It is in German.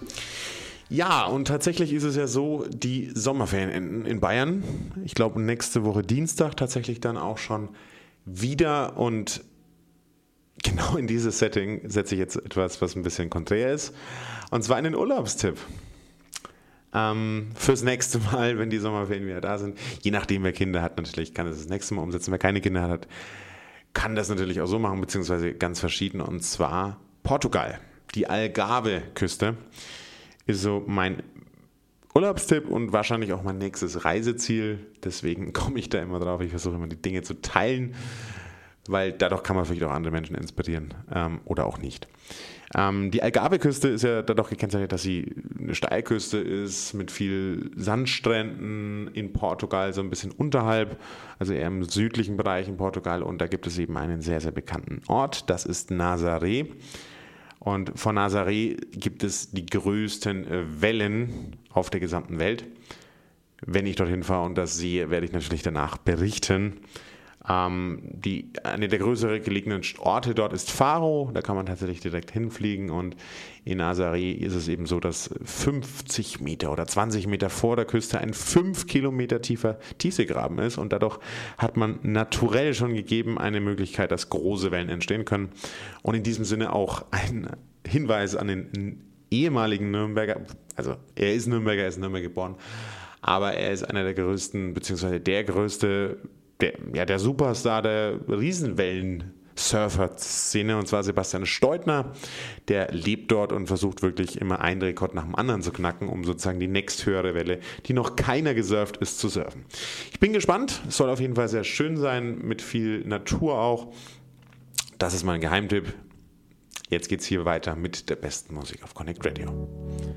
Ja, und tatsächlich ist es ja so, die Sommerferien enden in Bayern. Ich glaube, nächste Woche Dienstag tatsächlich dann auch schon wieder. Und genau in dieses Setting setze ich jetzt etwas, was ein bisschen konträr ist. Und zwar einen Urlaubstipp. Fürs nächste Mal, wenn die Sommerferien wieder da sind. Je nachdem, wer Kinder hat, natürlich kann es das nächste Mal umsetzen. Wer keine Kinder hat, kann das natürlich auch so machen, beziehungsweise ganz verschieden. Und zwar Portugal. Die Algarve-Küste ist so mein Urlaubstipp und wahrscheinlich auch mein nächstes Reiseziel. Deswegen komme ich da immer drauf. Ich versuche immer die Dinge zu teilen, weil dadurch kann man vielleicht auch andere Menschen inspirieren oder auch nicht. Die Algarve-Küste ist ja dadurch gekennzeichnet, dass sie eine Steilküste ist mit viel Sandstränden in Portugal, so ein bisschen unterhalb, also eher im südlichen Bereich in Portugal. Und da gibt es eben einen sehr, sehr bekannten Ort, das ist Nazaré. Und von Nazaré gibt es die größten Wellen auf der gesamten Welt. Wenn ich dorthin fahre und das sehe, werde ich natürlich danach berichten. Eine der größer gelegenen Orte dort ist Faro, da kann man tatsächlich direkt hinfliegen und in Nazaré ist es eben so, dass 50 Meter oder 20 Meter vor der Küste ein 5 Kilometer tiefer Tiefseegraben ist und dadurch hat man naturell schon gegeben eine Möglichkeit, dass große Wellen entstehen können und in diesem Sinne auch ein Hinweis an den ehemaligen Nürnberger, also er ist Nürnberger, er ist in Nürnberg geboren, aber er ist einer der größten, beziehungsweise der größte, der Superstar der Riesenwellen-Surfer-Szene, und zwar Sebastian Steudtner. Der lebt dort und versucht wirklich immer einen Rekord nach dem anderen zu knacken, um sozusagen die nächsthöhere Welle, die noch keiner gesurft ist, zu surfen. Ich bin gespannt, es soll auf jeden Fall sehr schön sein, mit viel Natur auch. Das ist mein Geheimtipp. Jetzt geht's hier weiter mit der besten Musik auf Connect Radio.